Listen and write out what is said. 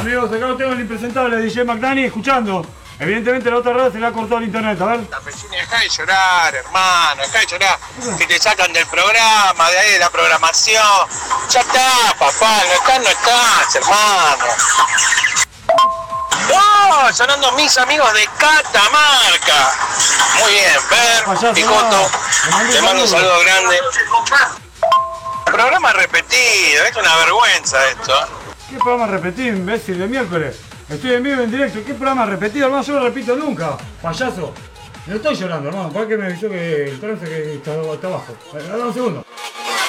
Amigos, acá lo tengo el impresentable DJ McDani escuchando. Evidentemente la otra radio se le ha cortado el internet, a ver. La vecina, deja de llorar, hermano, deja de llorar. Que te sacan del programa, de ahí de la programación. Ya está, papá, no estás, hermano. ¡No! Sonando mis amigos de Catamarca. Muy bien, Ver, Picoto. Te mando un saludo grande. Programa repetido, es una vergüenza esto. ¿Qué programa repetido, imbécil, de miércoles? Estoy en vivo en directo. ¿Qué programa repetido, hermano? Yo no lo repito nunca, payaso. No estoy llorando, hermano. ¿Para qué me avisó que el trance que está abajo? Dame un segundo.